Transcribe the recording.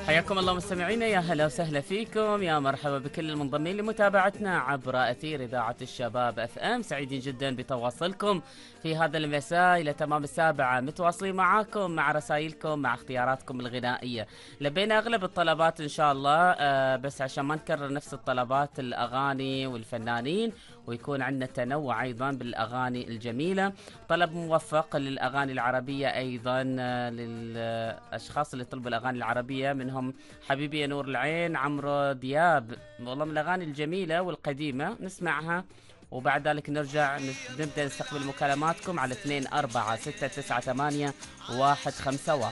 حياكم الله مستمعينا، يا هلا وسهلا فيكم، يا مرحبا بكل المنضمين لمتابعتنا عبر أثير إذاعة الشباب اف ام. سعيدين جدا بتواصلكم في هذا المساء إلى تمام السابعة، متواصلين معاكم مع رسائلكم مع اختياراتكم الغنائية. لبينا أغلب الطلبات إن شاء الله، بس عشان ما نكرر نفس الطلبات الأغاني والفنانين، ويكون عندنا تنوع أيضا بالأغاني الجميلة. طلب موفق للأغاني العربية أيضا، للأشخاص اللي طلبوا الأغاني العربية، منهم حبيبي يا نور العين عمرو دياب، والله من الأغاني الجميلة والقديمة نسمعها. وبعد ذلك نرجع نبدأ نستقبل مكالماتكم على 2 4 6 9 8 1 5 1.